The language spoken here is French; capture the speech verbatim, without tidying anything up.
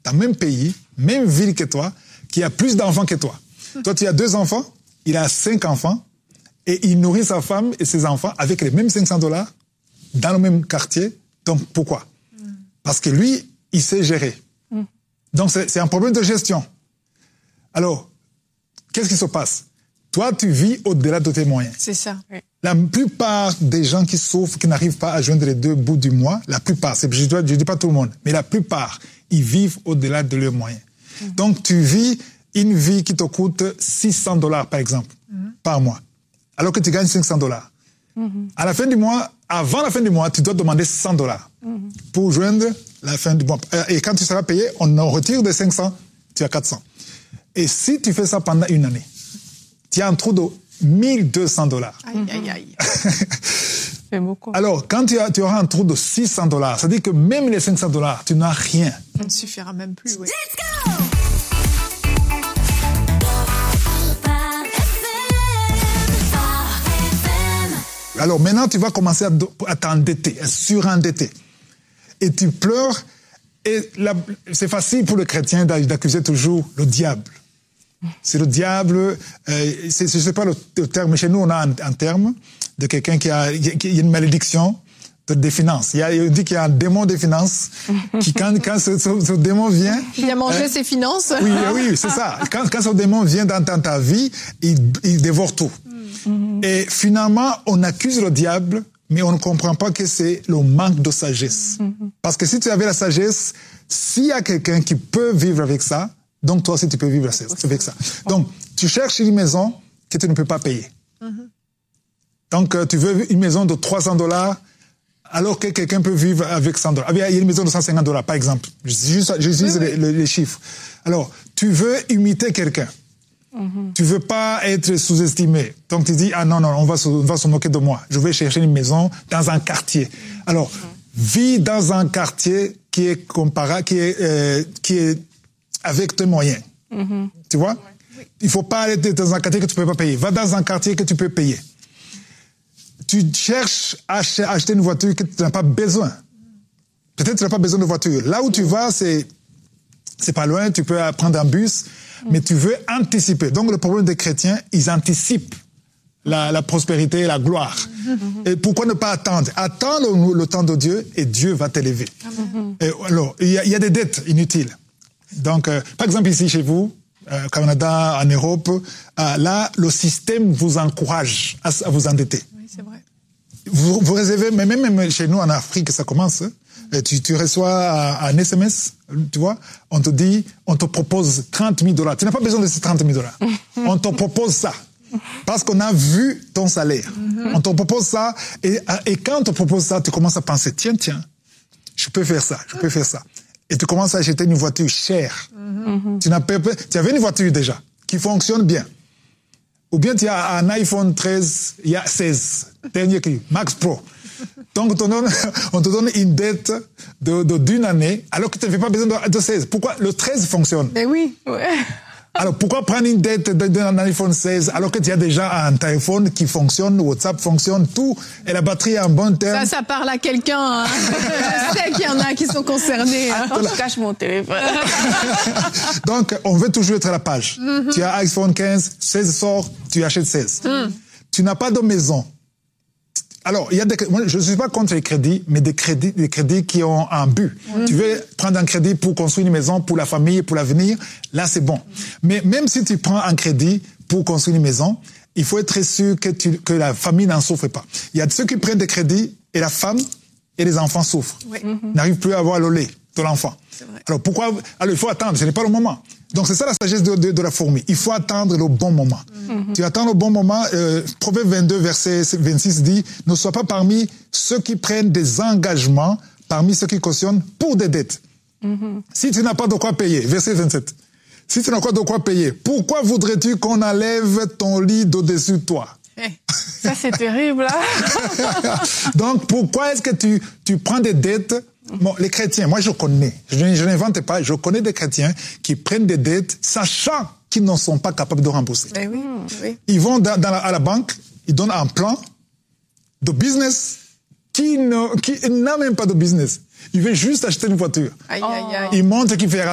dans le même pays, même ville que toi, qui a plus d'enfants que toi. Toi, tu as deux enfants, il a cinq enfants, et il nourrit sa femme et ses enfants avec les mêmes cinq cents dollars dans le même quartier. Donc, pourquoi? Mm. Parce que lui, il sait gérer. Mm. Donc, c'est, c'est un problème de gestion. Alors, qu'est-ce qui se passe? Toi, tu vis au-delà de tes moyens. C'est ça. Oui. La plupart des gens qui souffrent, qui n'arrivent pas à joindre les deux bouts du mois, la plupart, c'est, je ne dis pas tout le monde, mais la plupart, ils vivent au-delà de leurs moyens. Mm. Donc, tu vis une vie qui te coûte six cents dollars, par exemple, mm. par mois, alors que tu gagnes cinq cents dollars. Mm-hmm. À la fin du mois, avant la fin du mois, tu dois demander cent dollars mm-hmm. pour joindre la fin du mois. Et quand tu seras payé, on en retire de cinq cents, tu as quatre cents. Et si tu fais ça pendant une année, tu as un trou de mille deux cents dollars. Aïe, aïe, aïe. C'est beaucoup. Alors, quand tu, as, tu auras un trou de six cents dollars, ça veut dire que même les cinq cents dollars, tu n'as rien. Ça ne suffira même plus, oui. Let's go! Alors maintenant, tu vas commencer à, à t'endetter, à surendetter. Et tu pleures. Et la, c'est facile pour le chrétien d'accuser toujours le diable. C'est le diable. Euh, c'est, je ne sais pas le, le terme, mais chez nous, on a un, un terme de quelqu'un qui a, qui a une malédiction de, des finances. Il, y a, il dit qu'il y a un démon des finances qui, quand, quand ce, ce, ce démon vient... Il a mangé euh, ses finances. Oui, oui, c'est ça. Quand, quand ce démon vient dans, dans ta vie, il, il dévore tout. Mm-hmm. Et finalement, on accuse le diable, mais on ne comprend pas que c'est le manque de sagesse. Mm-hmm. Parce que si tu avais la sagesse, s'il y a quelqu'un qui peut vivre avec ça, donc toi aussi tu peux vivre avec ça. Donc, tu cherches une maison que tu ne peux pas payer. Mm-hmm. Donc, tu veux une maison de trois cents dollars, alors que quelqu'un peut vivre avec cent dollars. Il y a une maison de cent cinquante dollars, par exemple. J'utilise oui, oui. les, les chiffres. Alors, tu veux imiter quelqu'un. Mm-hmm. Tu veux pas être sous-estimé. Donc tu dis, ah non, non, on va, on va se moquer de moi. Je vais chercher une maison dans un quartier. Alors, mm-hmm. vis dans un quartier qui est comparable, qui est, euh, qui est avec tes moyens. Mm-hmm. Tu vois? Oui. Il faut pas aller dans un quartier que tu peux pas payer. Va dans un quartier que tu peux payer. Tu cherches à acheter une voiture que tu n'as pas besoin. Peut-être que tu n'as pas besoin de voiture. Là où tu vas, c'est, c'est pas loin, tu peux prendre un bus. Mais tu veux anticiper. Donc, le problème des chrétiens, ils anticipent la, la prospérité, la gloire. Mm-hmm. Et pourquoi ne pas attendre? Attends le, le temps de Dieu et Dieu va t'élever. Mm-hmm. Et alors, il y, a, il y a des dettes inutiles. Donc, euh, par exemple, ici, chez vous, euh, au Canada, en Europe, euh, là, le système vous encourage à, à vous endetter. Oui, c'est vrai. Vous, vous réservez, mais même, même chez nous, en Afrique, ça commence. Hein. Tu, tu reçois un S M S, tu vois, on te dit, on te propose trente mille dollars. Tu n'as pas besoin de ces trente mille dollars. On te propose ça. Parce qu'on a vu ton salaire. Mm-hmm. On te propose ça. Et, et quand on te propose ça, tu commences à penser, tiens, tiens, je peux faire ça, je peux faire ça. Et tu commences à acheter une voiture chère. Mm-hmm. Tu n'as pas, tu avais une voiture déjà, qui fonctionne bien. Ou bien tu as un iPhone treize, il y a seize, dernier cri, Max Pro. Donc, on te donne, on te donne une dette de, de, d'une année, alors que tu n'avais pas besoin de, de seize. Pourquoi le treize fonctionne? Mais oui, ouais. Alors, pourquoi prendre une dette d'un iPhone seize, alors que tu as déjà un téléphone qui fonctionne, WhatsApp fonctionne, tout, et la batterie est en bon terme? Ça, ça parle à quelqu'un, hein. Je sais qu'il y en a qui sont concernés. Attends, je cache mon téléphone. Donc, on veut toujours être à la page. Mm-hmm. Tu as iPhone quinze, seize sort, tu achètes seize. Mm. Tu n'as pas de maison. Alors, il y a des, moi, je ne suis pas contre les crédits, mais des crédits, des crédits qui ont un but. Mmh. Tu veux prendre un crédit pour construire une maison, pour la famille, pour l'avenir, là, c'est bon. Mais même si tu prends un crédit pour construire une maison, il faut être sûr que, tu, que la famille n'en souffre pas. Il y a ceux qui prennent des crédits et la femme et les enfants souffrent. Oui. Mmh. N'arrivent plus à avoir le lait de l'enfant. C'est vrai. Alors, pourquoi, alors, il faut attendre, ce n'est pas le moment. Donc, c'est ça la sagesse de, de, de la fourmi. Il faut attendre le bon moment. Mm-hmm. Tu attends le bon moment. Euh, Proverbe vingt-deux, verset vingt-six dit, ne sois pas parmi ceux qui prennent des engagements, parmi ceux qui cautionnent pour des dettes. Mm-hmm. Si tu n'as pas de quoi payer, verset vingt-sept. Si tu n'as pas de quoi payer, pourquoi voudrais-tu qu'on enlève ton lit d'au-dessus de toi? Hey, ça, c'est terrible, là. Donc, pourquoi est-ce que tu, tu prends des dettes? Bon, les chrétiens, moi je connais, je, je n'invente pas, je connais des chrétiens qui prennent des dettes sachant qu'ils ne sont pas capables de rembourser. Mais oui, oui. Ils vont dans, dans la, à la banque, ils donnent un plan de business qui, ne, qui n'a même pas de business. Il veut juste acheter une voiture. Aïe, aïe, aïe. Il montre qu'il fait